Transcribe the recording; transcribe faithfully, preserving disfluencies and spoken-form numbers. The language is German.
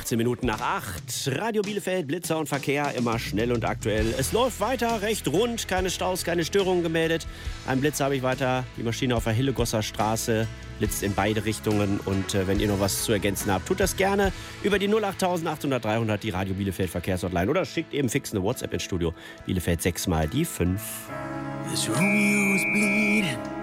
achtzehn Minuten nach acht. Radio Bielefeld, Blitzer und Verkehr, immer schnell und aktuell. Es läuft weiter, recht rund, keine Staus, keine Störungen gemeldet. Ein Blitzer habe ich weiter, die Maschine auf der Hillegosser Straße blitzt in beide Richtungen. Und äh, wenn ihr noch was zu ergänzen habt, tut das gerne über die null acht achthundert dreihundert, die Radio Bielefeld Verkehrshotline. Oder schickt eben fix eine WhatsApp ins Studio. Bielefeld sechs mal die fünf. This Romeo's bleeding.